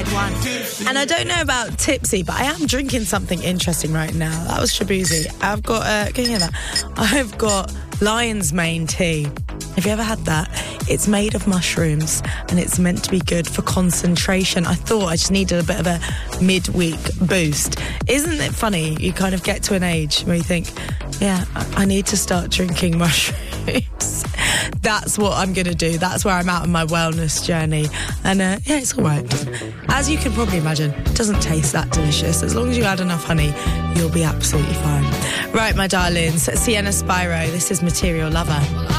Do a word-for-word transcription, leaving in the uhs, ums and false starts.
One. And I don't know about tipsy, but I am drinking something interesting right now. That was Shabuzi. I've got, uh, can you hear that? I've got lion's mane tea. Have you ever had that? It's made of mushrooms and it's meant to be good for concentration. I thought I just needed a bit of a midweek boost. Isn't it funny? You kind of get to an age where you think, yeah, I need to start drinking mushrooms. That's what I'm going to do. That's where I'm at on my wellness journey. And uh, yeah, it's all right. As you can probably imagine, it doesn't taste that delicious. As long as you add enough honey, you'll be absolutely fine. Right, my darlings, Sienna Spyro, this is Material Lover.